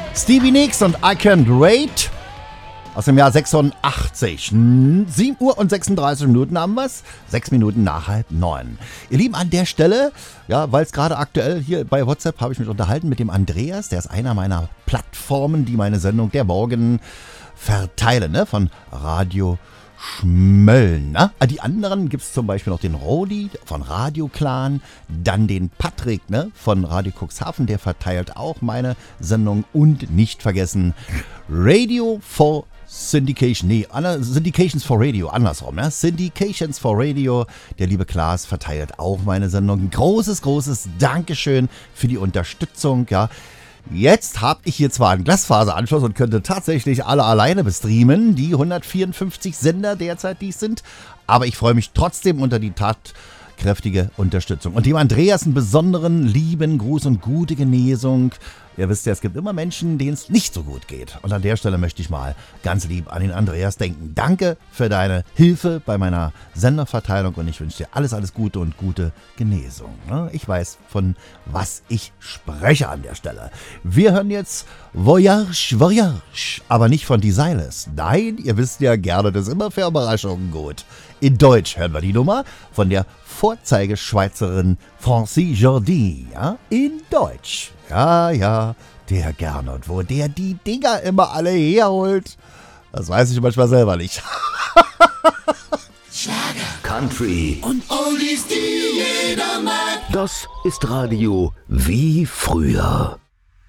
Stevie Nicks und I Can't Wait aus dem Jahr 86. 7 Uhr und 36 Minuten haben wir's. 6 Minuten nach 8:30. Ihr Lieben, an der Stelle, ja, weil es gerade aktuell hier bei WhatsApp habe ich mich unterhalten mit dem Andreas. Der ist einer meiner Plattformen, die meine Sendung der Morgen verteilen, ne? Von Radio Schmölln. Ne? Die anderen gibt es zum Beispiel noch den Rodi von Radio Clan, dann den Patrick, ne, von Radio Cuxhaven, der verteilt auch meine Sendung, und nicht vergessen Radio for Syndication, Syndications for Radio, andersrum, ne? Syndications for Radio, der liebe Klaas verteilt auch meine Sendung. Ein großes Dankeschön für die Unterstützung, ja. Jetzt habe ich hier zwar einen Glasfaseranschluss und könnte tatsächlich alle alleine bestreamen, die 154 Sender derzeit, die es sind, aber ich freue mich trotzdem unter die tatkräftige Unterstützung. Und dem Andreas einen besonderen lieben Gruß und gute Genesung. Ihr wisst ja, es gibt immer Menschen, denen es nicht so gut geht. Und an der Stelle möchte ich mal ganz lieb an den Andreas denken. Danke für deine Hilfe bei meiner Senderverteilung und ich wünsche dir alles Gute und gute Genesung. Ich weiß, von was ich spreche an der Stelle. Wir hören jetzt Voyage, aber nicht von Die Silas. Nein, ihr wisst ja gerne, das ist immer für Überraschungen gut. In Deutsch hören wir die Nummer von der Vorzeigeschweizerin Francie Jordi. Ja? In Deutsch. Ja, der Gernot, wo der die Dinger immer alle herholt, das weiß ich manchmal selber nicht. Schlager, Country und Oldies, die jeder mag. Das ist Radio wie früher.